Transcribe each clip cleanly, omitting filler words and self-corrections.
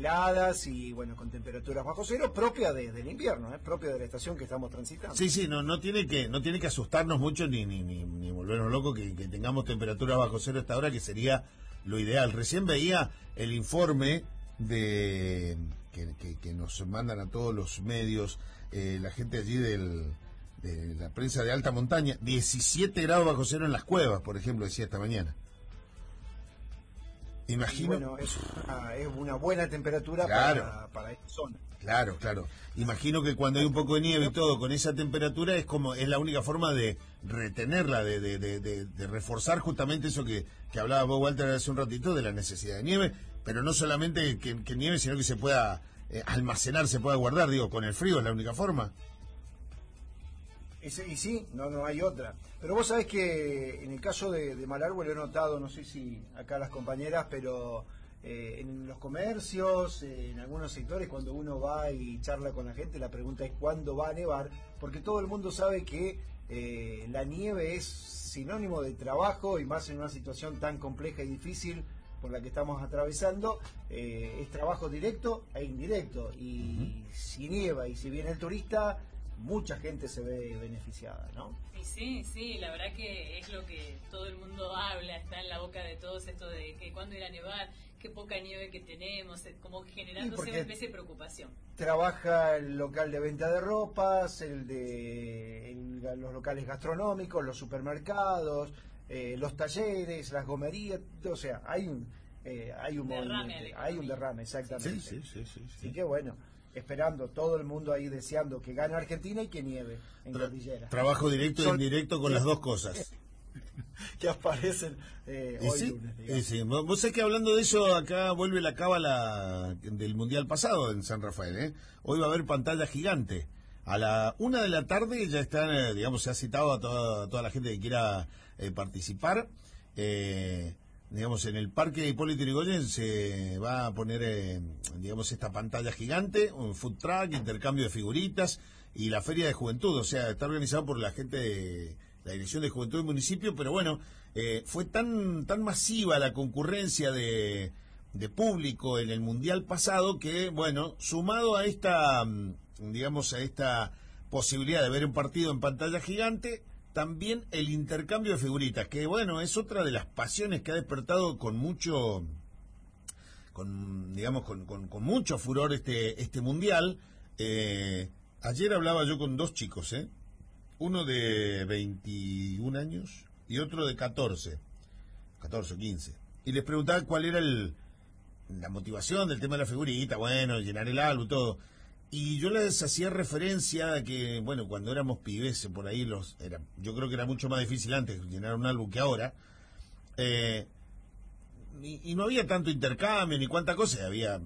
heladas y bueno, con temperaturas bajo cero, propia del invierno, propia de la estación que estamos transitando. Sí, no tiene que asustarnos mucho ni volvernos locos que tengamos temperaturas bajo cero a esta hora, que sería lo ideal. Recién veía el informe de que nos mandan a todos los medios, la gente allí de la prensa de alta montaña, 17 grados bajo cero en las cuevas, por ejemplo, decía esta mañana. Imagino. Bueno, es una buena temperatura, claro, para esta zona. Claro. Imagino que cuando hay un poco de nieve y todo, con esa temperatura es la única forma de retenerla, de reforzar justamente eso que hablaba vos, Walter, hace un ratito, de la necesidad de nieve, pero no solamente que nieve, sino que se pueda almacenar, se pueda guardar, digo, con el frío es la única forma. Y sí, no hay otra. Pero vos sabés que en el caso de Malargüe lo he notado, no sé si acá las compañeras, pero en los comercios, en algunos sectores, cuando uno va y charla con la gente, la pregunta es ¿cuándo va a nevar? Porque todo el mundo sabe que la nieve es sinónimo de trabajo, y más en una situación tan compleja y difícil por la que estamos atravesando, es trabajo directo e indirecto. Y si nieva y si viene el turista, mucha gente se ve beneficiada, ¿no? Sí, la verdad que es lo que todo el mundo habla, está en la boca de todos, esto de que cuándo irá a nevar, qué poca nieve que tenemos, como generándose una especie de preocupación. Trabaja el local de venta de ropas, los locales gastronómicos, los supermercados, los talleres, las gomerías, o sea, hay un movimiento, hay un derrame, exactamente. Sí. Así que bueno, esperando, todo el mundo ahí deseando que gane Argentina y que nieve en cordillera. Trabajo directo e indirecto con las dos cosas. Que aparecen hoy lunes. Sí. Vos sabés que hablando de eso, acá vuelve la cábala del Mundial pasado en San Rafael, Hoy va a haber pantalla gigante. A la 1 de la tarde ya están, se ha citado a toda la gente que quiera participar. En el Parque Hipólito Yrigoyen se va a poner, esta pantalla gigante, un food truck, intercambio de figuritas y la Feria de Juventud. O sea, está organizado por la gente de la Dirección de Juventud del municipio, pero bueno, fue tan masiva la concurrencia de público en el Mundial pasado que, bueno, sumado a esta posibilidad de ver un partido en pantalla gigante, también el intercambio de figuritas, que bueno, es otra de las pasiones que ha despertado con mucho furor este mundial. Ayer hablaba yo con dos chicos, uno de 21 años y otro de 14 o 15, y les preguntaba cuál era la motivación del tema de la figurita, bueno, llenar el álbum, todo. Y yo les hacía referencia a que, bueno, cuando éramos pibes, por ahí yo creo que era mucho más difícil antes llenar un álbum que ahora, y no había tanto intercambio ni cuánta cosa, había,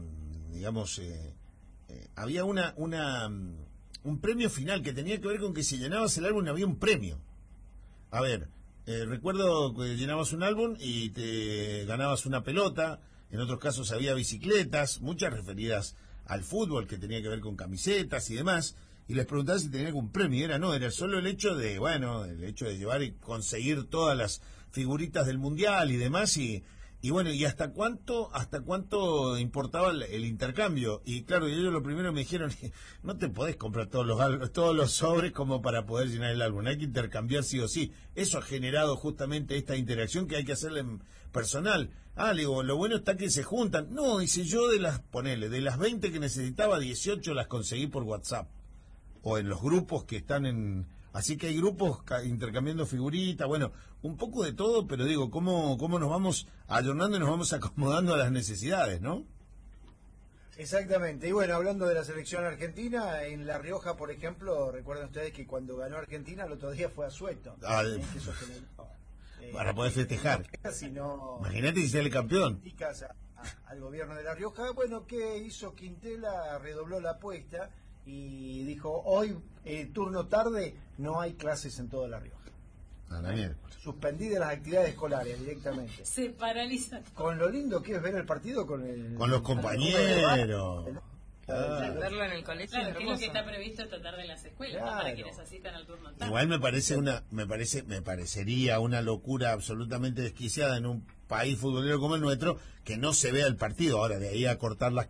había un premio final que tenía que ver con que si llenabas el álbum había un premio. A ver, recuerdo que llenabas un álbum y te ganabas una pelota, en otros casos había bicicletas, muchas referidas al fútbol, que tenía que ver con camisetas y demás, y les preguntaba si tenía algún premio. Era solo el hecho de llevar y conseguir todas las figuritas del mundial y demás, y bueno, y hasta cuánto importaba el intercambio. Y claro, ellos lo primero me dijeron, no te podés comprar todos los sobres como para poder llenar el álbum, hay que intercambiar sí o sí. Eso ha generado justamente esta interacción que hay que hacerle en personal. Le digo, lo bueno está que se juntan. No, dice, yo de las 20 que necesitaba, 18 las conseguí por WhatsApp o en los grupos que están así que hay grupos intercambiando figuritas, bueno, un poco de todo, pero digo, cómo nos vamos ayornando y nos vamos acomodando a las necesidades, ¿no? Exactamente. Y bueno, hablando de la selección argentina, en La Rioja, por ejemplo, recuerden ustedes que cuando ganó Argentina el otro día fue a Sueto. Para poder festejar. Imagínate si sale campeón. Al gobierno de La Rioja, bueno, ¿qué hizo Quintela? Redobló la apuesta y dijo, hoy, turno tarde, no hay clases en toda La Rioja. Suspendidas las actividades escolares directamente. Se paraliza. Con lo lindo que es ver el partido con los compañeros. Verlo en el colegio. Claro, que es lo que está previsto tratar de las escuelas, ¿no? Para quienes asistan al turno tarde. Igual me parecería una locura absolutamente desquiciada en un país futbolero como el nuestro que no se vea el partido. Ahora, de ahí a cortar las